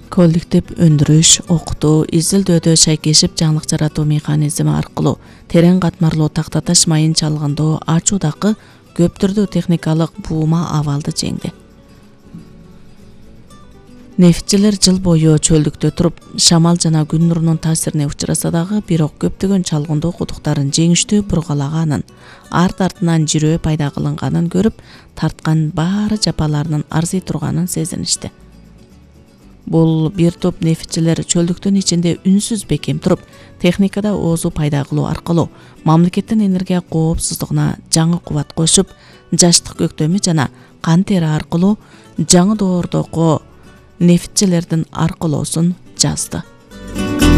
Коллектив өндүрүш, окутуу, изилдөөдө шайкешип жаңылык жаратуу механизми аркылуу терең катмарлуу тактаташ майын чалгындоо ачуудагы көп түрдүү техникалык буума абалды жеңди. Нефтчилер жыл бою чөлдүктө туруп, шамал жана күн нурунун таасирине учураса дагы, бирок көптөгөн чалгындоо кудуктарын жеңиштүү бургалаганын, арт артынан жирөө пайда кылынганын көрүп, тарткан баары жапаларынын арзый турганын сезиништи. Бул бир топ нефтчилер чөлдүктүн ичинде үнсүз бекем туруп, техникада оозу пайда кылуу аркылуу мамлекеттин энергия коопсуздугуна жаңы кубат кошуп, жаштык көктөмү жана кан тери аркылуу жаңы доордогу нефтчилердин аркылоосун жазды.